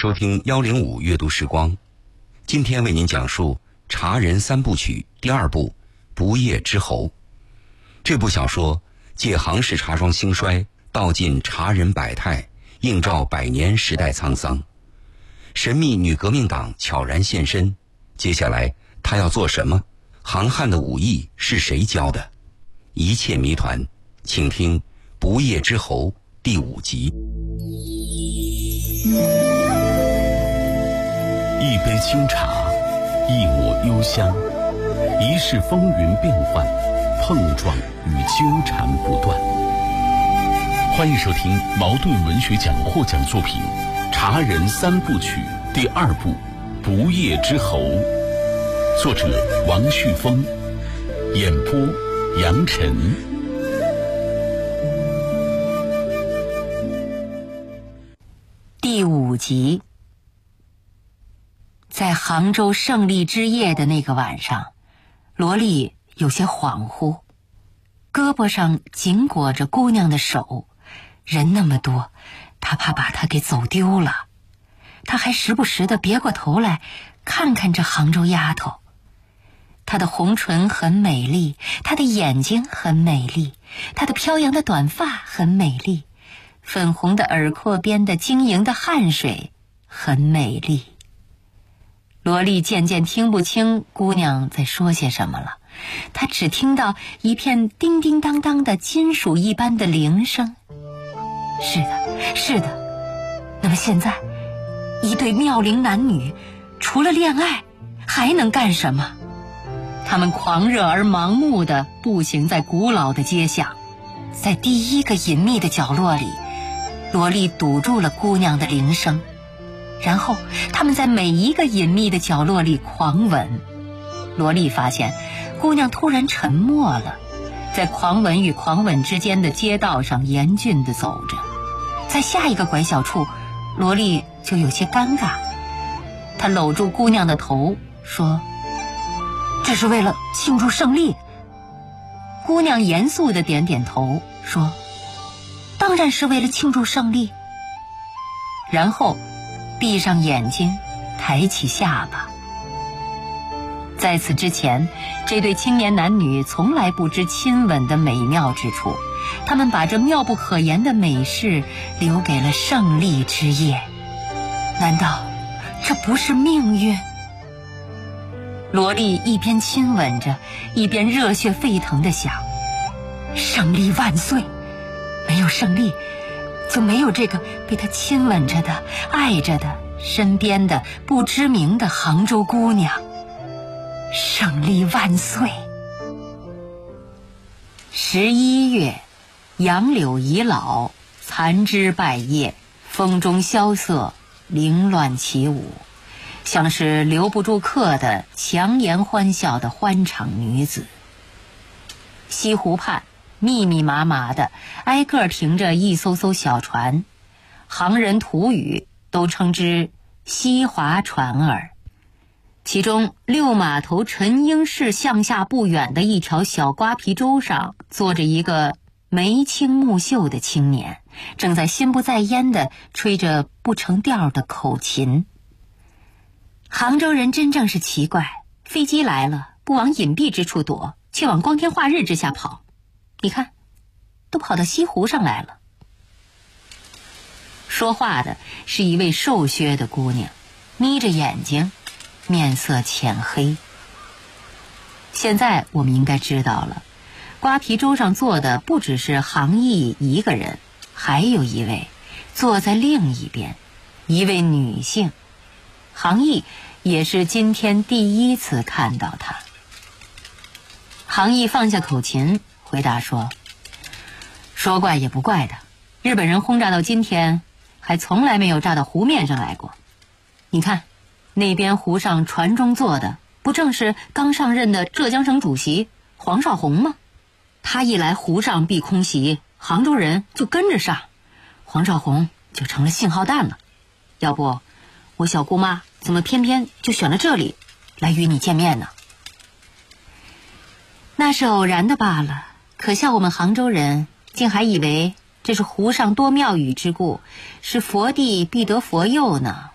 收听105阅读时光，今天为您讲述茶人三部曲第2部《不夜之侯》。这部小说借杭式茶庄兴衰，道尽茶人百态，映照100年时代沧桑。神秘女革命党悄然现身，接下来她要做什么？杭汉的武艺是谁教的？一切谜团，请听《不夜之侯》第5集。 一杯清茶，一抹幽香，一世风云变幻，碰撞与纠缠不断。欢迎收听茅盾文学奖获奖作品《茶人三部曲》第2部《不夜之侯》，作者王旭峰，演播杨晨。 第5集。在杭州胜利之夜的那个晚上，罗莉有些恍惚，胳膊上紧裹着姑娘的手，人那么多，她怕把她给走丢了。她还时不时地别过头来看看这杭州丫头。她的红唇很美丽，她的眼睛很美丽，她的飘扬的短发很美丽，粉红的耳廓边的晶莹的汗水很美丽。罗莉渐渐听不清姑娘在说些什么了，她只听到一片叮叮当当的金属一般的铃声。是的，是的。那么现在，一对妙龄男女，除了恋爱，还能干什么？他们狂热而盲目地步行在古老的街巷，在第一个隐秘的角落里，罗莉堵住了姑娘的铃声。然后他们在每一个隐秘的角落里狂吻。罗莉发现姑娘突然沉默了，在狂吻与狂吻之间的街道上严峻地走着。在下一个拐角处，罗莉就有些尴尬，她搂住姑娘的头说：这是为了庆祝胜利。姑娘严肃地点点头说：当然是为了庆祝胜利。然后闭上眼睛，抬起下巴。在此之前，这对青年男女从来不知亲吻的美妙之处，他们把这妙不可言的美事留给了胜利之夜。难道这不是命运？罗莉一边亲吻着，一边热血沸腾地想：胜利万岁！没有胜利，就没有这个被他亲吻着的、爱着的、身边的不知名的杭州姑娘。胜利万岁！11月，杨柳已老，残枝败叶，风中萧瑟，凌乱起舞，像是留不住客的强颜欢笑的欢场女子。西湖畔密密麻麻的挨个停着一艘艘小船，杭人土语都称之西华船儿。其中六码头陈英市向下不远的一条小瓜皮洲上，坐着一个眉清目秀的青年，正在心不在焉地吹着不成调的口琴。杭州人真正是奇怪，飞机来了不往隐蔽之处躲，却往光天化日之下跑。你看，都跑到西湖上来了。说话的是一位瘦削的姑娘，眯着眼睛，面色浅黑。现在我们应该知道了，瓜皮洲上坐的不只是杭义一个人，还有一位坐在另一边，一位女性。杭义也是今天第一次看到她。杭义放下口琴，回答说：说怪也不怪的，日本人轰炸到今天，还从来没有炸到湖面上来过。你看，那边湖上船中坐的，不正是刚上任的浙江省主席黄绍竑吗？他一来湖上避空袭，杭州人就跟着上，黄绍竑就成了信号弹了。要不，我小姑妈怎么偏偏就选了这里来与你见面呢？那是偶然的罢了，可笑我们杭州人竟还以为这是湖上多庙宇之故，是佛地必得佛佑呢。